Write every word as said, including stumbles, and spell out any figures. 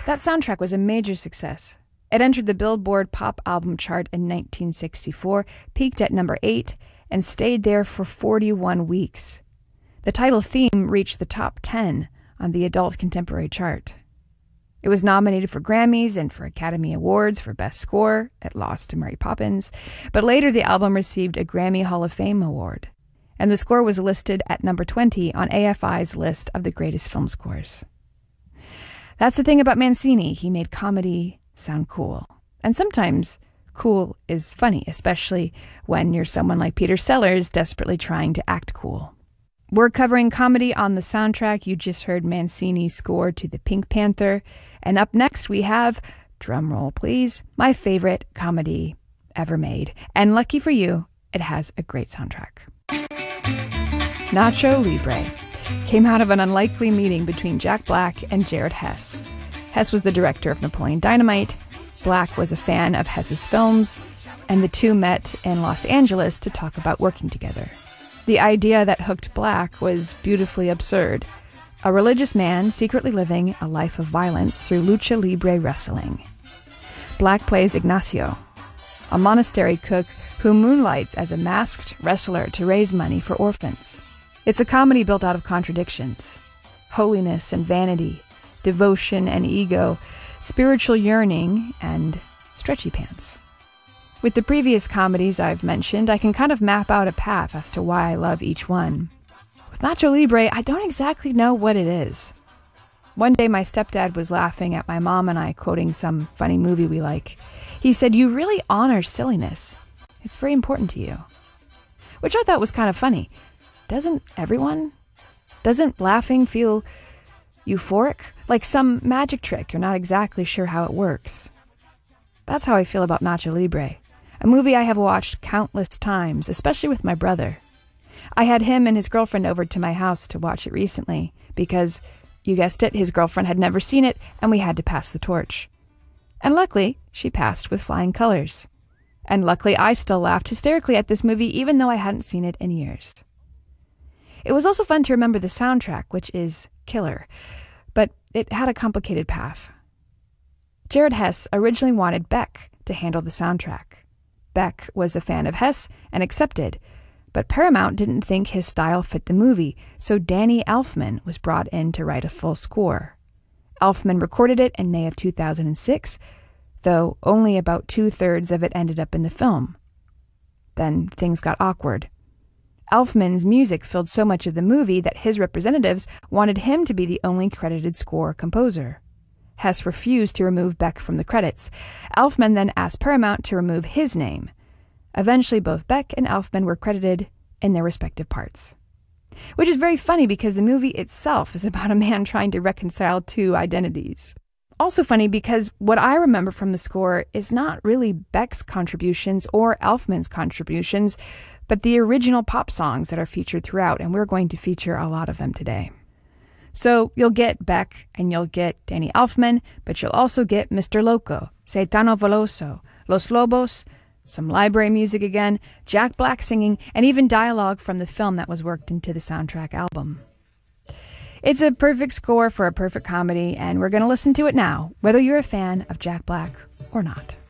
That soundtrack was a major success. It entered the Billboard Pop Album chart in nineteen sixty-four, peaked at number eight, and stayed there for forty-one weeks. The title theme reached the top ten on the adult contemporary chart. It was nominated for Grammys and for Academy Awards for Best Score. It lost to Mary Poppins. But later the album received a Grammy Hall of Fame award. And the score was listed at number twenty on A F I's list of the greatest film scores. That's the thing about Mancini. He made comedy sound cool. And sometimes cool is funny, especially when you're someone like Peter Sellers desperately trying to act cool. We're covering comedy on the soundtrack. You just heard Mancini's score to The Pink Panther. And up next we have, drumroll please, my favorite comedy ever made. And lucky for you, it has a great soundtrack. Nacho Libre came out of an unlikely meeting between Jack Black and Jared Hess. Hess was the director of Napoleon Dynamite. Black was a fan of Hess's films, and the two met in Los Angeles to talk about working together. The idea that hooked Black was beautifully absurd. A religious man secretly living a life of violence through lucha libre wrestling. Black plays Ignacio, a monastery cook who moonlights as a masked wrestler to raise money for orphans. It's a comedy built out of contradictions. Holiness and vanity, devotion and ego, spiritual yearning, and stretchy pants. With the previous comedies I've mentioned, I can kind of map out a path as to why I love each one. With Nacho Libre, I don't exactly know what it is. One day my stepdad was laughing at my mom and I quoting some funny movie we like. He said, "You really honor silliness. It's very important to you." Which I thought was kind of funny. Doesn't everyone? Doesn't laughing feel euphoric? Like some magic trick you're not exactly sure how it works. That's how I feel about Nacho Libre, a movie I have watched countless times, especially with my brother. I had him and his girlfriend over to my house to watch it recently because, you guessed it, his girlfriend had never seen it and we had to pass the torch. And luckily, she passed with flying colors. And luckily, I still laughed hysterically at this movie even though I hadn't seen it in years. It was also fun to remember the soundtrack, which is killer, but it had a complicated path. Jared Hess originally wanted Beck to handle the soundtrack. Beck was a fan of Hess and accepted, but Paramount didn't think his style fit the movie, so Danny Elfman was brought in to write a full score. Elfman recorded it in May of two thousand six, though only about two-thirds of it ended up in the film. Then things got awkward. Elfman's music filled so much of the movie that his representatives wanted him to be the only credited score composer. Hess refused to remove Beck from the credits. Elfman then asked Paramount to remove his name. Eventually, both Beck and Elfman were credited in their respective parts. Which is very funny because the movie itself is about a man trying to reconcile two identities. Also funny because what I remember from the score is not really Beck's contributions or Elfman's contributions, but the original pop songs that are featured throughout, and we're going to feature a lot of them today. So you'll get Beck and you'll get Danny Elfman, but you'll also get Mister Loco, Caetano Veloso, Los Lobos, some library music again, Jack Black singing, and even dialogue from the film that was worked into the soundtrack album. It's a perfect score for a perfect comedy, and we're going to listen to it now, whether you're a fan of Jack Black or not.